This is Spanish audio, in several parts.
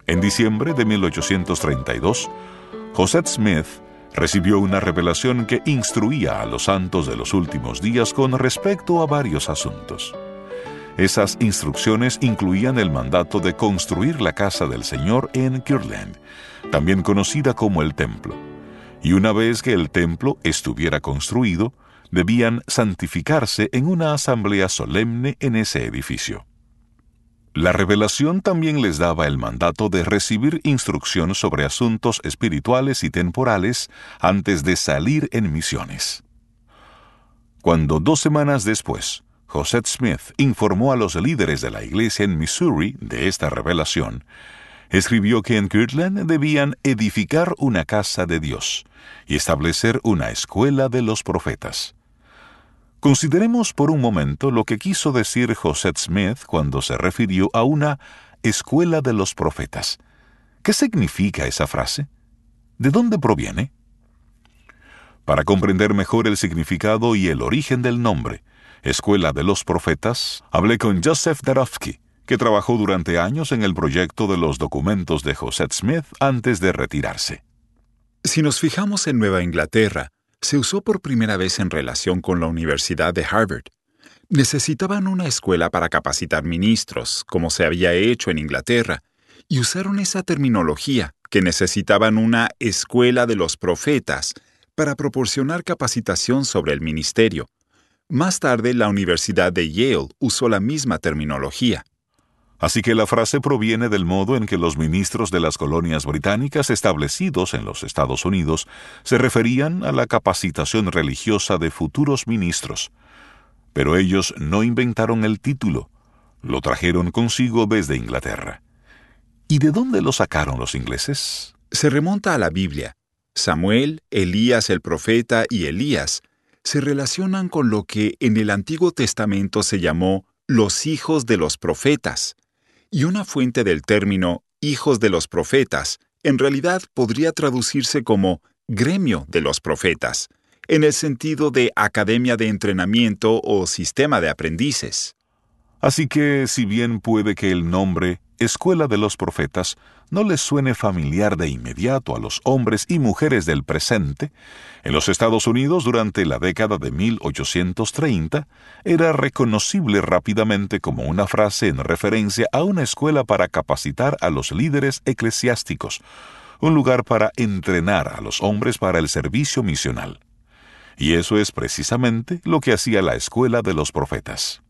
En diciembre de 1832, Josette Smith recibió una revelación que instruía a los santos de los últimos días con respecto a varios asuntos. Esas instrucciones incluían el mandato de construir la casa del Señor en Kirtland, también conocida como el Templo. Y una vez que el templo estuviera construido, debían santificarse en una asamblea solemne en ese edificio. La revelación también les daba el mandato de recibir instrucción sobre asuntos espirituales y temporales antes de salir en misiones. Cuando 2 semanas después, Josette Smith informó a los líderes de la iglesia en Missouri de esta revelación, escribió que en Kirtland debían edificar una casa de Dios y establecer una escuela de los profetas. Consideremos por un momento lo que quiso decir Josette Smith cuando se refirió a una escuela de los profetas. ¿Qué significa esa frase? ¿De dónde proviene? Para comprender mejor el significado y el origen del nombre, Escuela de los Profetas, hablé con Joseph Darofsky, que trabajó durante años en el proyecto de los documentos de Josette Smith antes de retirarse. Si nos fijamos en Nueva Inglaterra, se usó por primera vez en relación con la Universidad de Harvard. Necesitaban una escuela para capacitar ministros, como se había hecho en Inglaterra, y usaron esa terminología, que necesitaban una escuela de los profetas, para proporcionar capacitación sobre el ministerio. Más tarde, la Universidad de Yale usó la misma terminología. Así que la frase proviene del modo en que los ministros de las colonias británicas establecidos en los Estados Unidos se referían a la capacitación religiosa de futuros ministros. Pero ellos no inventaron el título, lo trajeron consigo desde Inglaterra. ¿Y de dónde lo sacaron los ingleses? Se remonta a la Biblia. Samuel, Elías el profeta y Elías se relacionan con lo que en el Antiguo Testamento se llamó los hijos de los profetas. Y una fuente del término hijos de los profetas en realidad podría traducirse como gremio de los profetas, en el sentido de academia de entrenamiento o sistema de aprendices. Así que, si bien puede que el nombre Escuela de los Profetas no les suene familiar de inmediato a los hombres y mujeres del presente, en los Estados Unidos durante la década de 1830 era reconocible rápidamente como una frase en referencia a una escuela para capacitar a los líderes eclesiásticos, un lugar para entrenar a los hombres para el servicio misional. Y eso es precisamente lo que hacía la Escuela de los Profetas.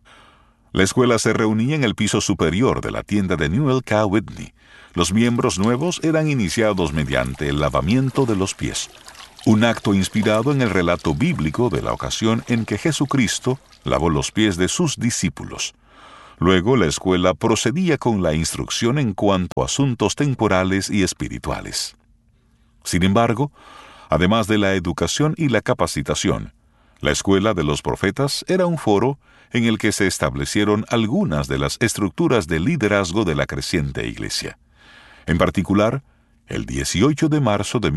La escuela se reunía en el piso superior de la tienda de Newell K. Whitney. Los miembros nuevos eran iniciados mediante el lavamiento de los pies, un acto inspirado en el relato bíblico de la ocasión en que Jesucristo lavó los pies de sus discípulos. Luego la escuela procedía con la instrucción en cuanto a asuntos temporales y espirituales. Sin embargo, además de la educación y la capacitación, la Escuela de los Profetas era un foro en el que se establecieron algunas de las estructuras de liderazgo de la creciente iglesia. En particular, el 18 de marzo de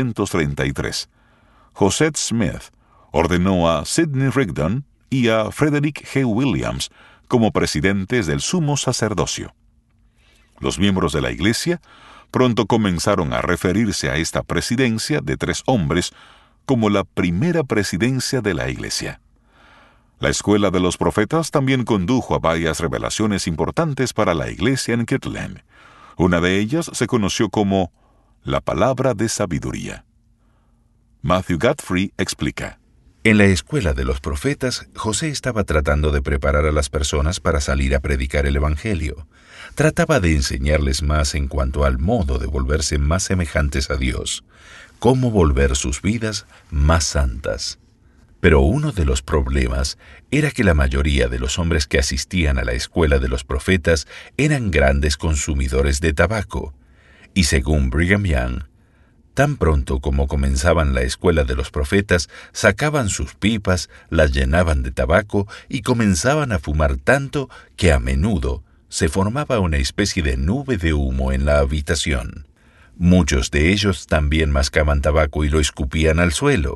1833, Josette Smith ordenó a Sidney Rigdon y a Frederick G. Williams como presidentes del sumo sacerdocio. Los miembros de la iglesia pronto comenzaron a referirse a esta presidencia de 3 hombres como la primera presidencia de la iglesia. La Escuela de los Profetas también condujo a varias revelaciones importantes para la iglesia en Kirtland. Una de ellas se conoció como la Palabra de Sabiduría. Matthew Godfrey explica. En la Escuela de los Profetas, José estaba tratando de preparar a las personas para salir a predicar el Evangelio. Trataba de enseñarles más en cuanto al modo de volverse más semejantes a Dios, cómo volver sus vidas más santas. Pero uno de los problemas era que la mayoría de los hombres que asistían a la Escuela de los Profetas eran grandes consumidores de tabaco, y según Brigham Young, tan pronto como comenzaban la Escuela de los Profetas, sacaban sus pipas, las llenaban de tabaco y comenzaban a fumar tanto que a menudo se formaba una especie de nube de humo en la habitación. Muchos de ellos también mascaban tabaco y lo escupían al suelo.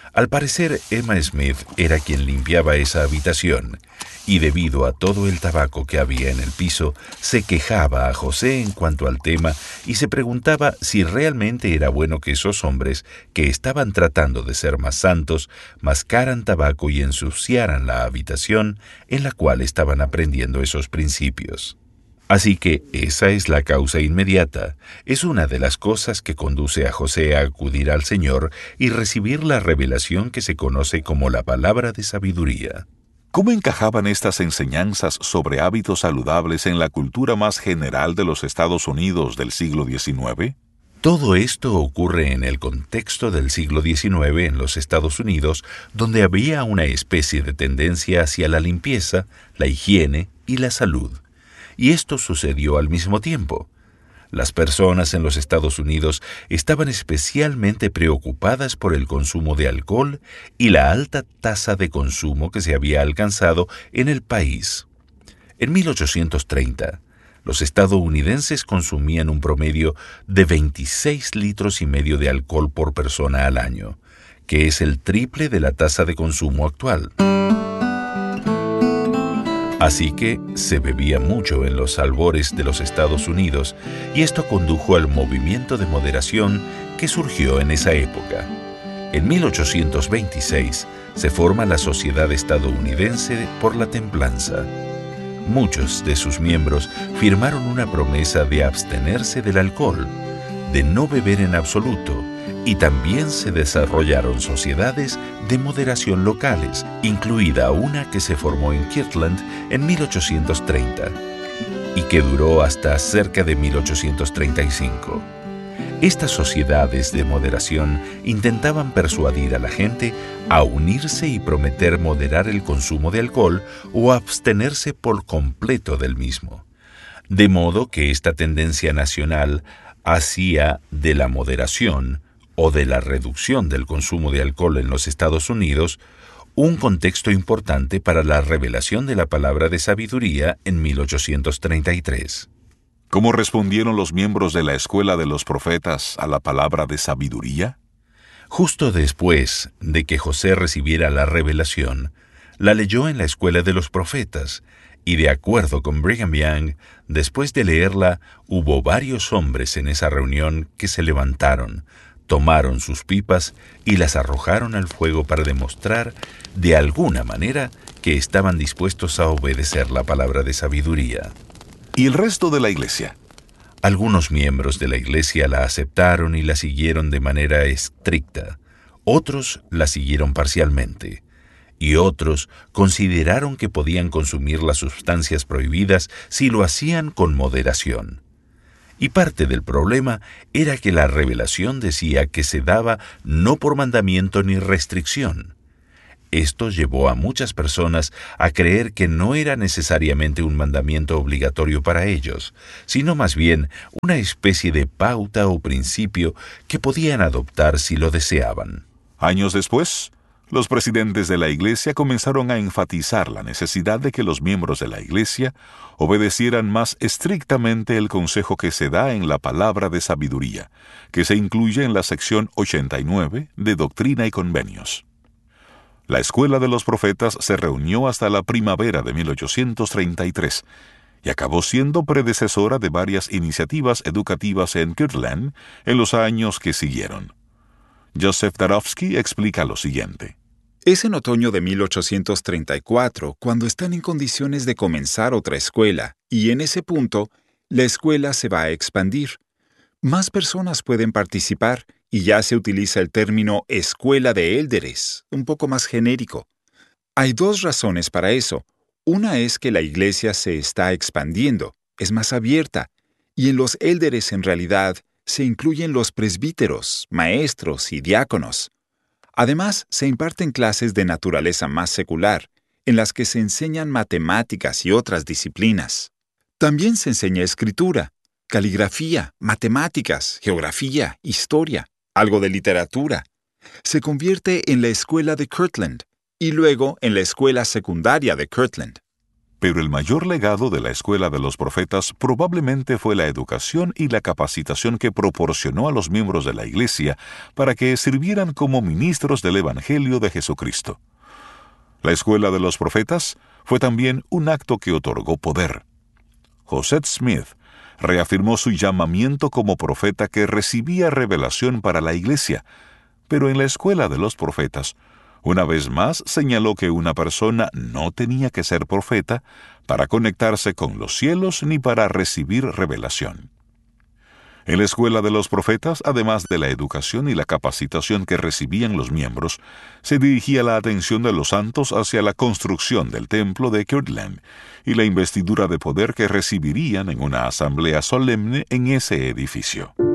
Al parecer, Emma Smith era quien limpiaba esa habitación, y debido a todo el tabaco que había en el piso, se quejaba a José en cuanto al tema y se preguntaba si realmente era bueno que esos hombres, que estaban tratando de ser más santos, mascaran tabaco y ensuciaran la habitación en la cual estaban aprendiendo esos principios. Así que esa es la causa inmediata, es una de las cosas que conduce a José a acudir al Señor y recibir la revelación que se conoce como la palabra de sabiduría. ¿Cómo encajaban estas enseñanzas sobre hábitos saludables en la cultura más general de los Estados Unidos del siglo XIX? Todo esto ocurre en el contexto del siglo XIX en los Estados Unidos, donde había una especie de tendencia hacia la limpieza, la higiene y la salud. Y esto sucedió al mismo tiempo. Las personas en los Estados Unidos estaban especialmente preocupadas por el consumo de alcohol y la alta tasa de consumo que se había alcanzado en el país. En 1830, los estadounidenses consumían un promedio de 26 litros y medio de alcohol por persona al año, que es el triple de la tasa de consumo actual. Así que se bebía mucho en los albores de los Estados Unidos y esto condujo al movimiento de moderación que surgió en esa época. En 1826 se forma la Sociedad Estadounidense por la Templanza. Muchos de sus miembros firmaron una promesa de abstenerse del alcohol, de no beber en absoluto, y también se desarrollaron sociedades de moderación locales, incluida una que se formó en Kirtland en 1830 y que duró hasta cerca de 1835. Estas sociedades de moderación intentaban persuadir a la gente a unirse y prometer moderar el consumo de alcohol o abstenerse por completo del mismo. De modo que esta tendencia nacional hacía de la moderación o de la reducción del consumo de alcohol en los Estados Unidos un contexto importante para la revelación de la palabra de sabiduría en 1833. ¿Cómo respondieron los miembros de la Escuela de los Profetas a la palabra de sabiduría? Justo después de que José recibiera la revelación, la leyó en la Escuela de los Profetas, y de acuerdo con Brigham Young, después de leerla, hubo varios hombres en esa reunión que se levantaron, tomaron sus pipas y las arrojaron al fuego para demostrar, de alguna manera, que estaban dispuestos a obedecer la palabra de sabiduría. ¿Y el resto de la iglesia? Algunos miembros de la iglesia la aceptaron y la siguieron de manera estricta. Otros la siguieron parcialmente. Y otros consideraron que podían consumir las sustancias prohibidas si lo hacían con moderación. Y parte del problema era que la revelación decía que se daba no por mandamiento ni restricción. Esto llevó a muchas personas a creer que no era necesariamente un mandamiento obligatorio para ellos, sino más bien una especie de pauta o principio que podían adoptar si lo deseaban. Años después, los presidentes de la Iglesia comenzaron a enfatizar la necesidad de que los miembros de la Iglesia obedecieran más estrictamente el consejo que se da en la palabra de sabiduría, que se incluye en la sección 89 de Doctrina y Convenios. La Escuela de los Profetas se reunió hasta la primavera de 1833 y acabó siendo predecesora de varias iniciativas educativas en Kirtland en los años que siguieron. Joseph Darowski explica lo siguiente. Es en otoño de 1834 cuando están en condiciones de comenzar otra escuela, y en ese punto, la escuela se va a expandir. Más personas pueden participar y ya se utiliza el término escuela de élderes, un poco más genérico. Hay dos razones para eso. Una es que la iglesia se está expandiendo, es más abierta, y en los élderes en realidad se incluyen los presbíteros, maestros y diáconos. Además, se imparten clases de naturaleza más secular, en las que se enseñan matemáticas y otras disciplinas. También se enseña escritura, caligrafía, matemáticas, geografía, historia, algo de literatura. Se convierte en la escuela de Kirtland y luego en la escuela secundaria de Kirtland. Pero el mayor legado de la Escuela de los Profetas probablemente fue la educación y la capacitación que proporcionó a los miembros de la Iglesia para que sirvieran como ministros del Evangelio de Jesucristo. La Escuela de los Profetas fue también un acto que otorgó poder. Joseph Smith reafirmó su llamamiento como profeta que recibía revelación para la Iglesia, pero en la Escuela de los Profetas, una vez más señaló que una persona no tenía que ser profeta para conectarse con los cielos ni para recibir revelación. En la Escuela de los Profetas, además de la educación y la capacitación que recibían los miembros, se dirigía la atención de los santos hacia la construcción del templo de Kirtland y la investidura de poder que recibirían en una asamblea solemne en ese edificio.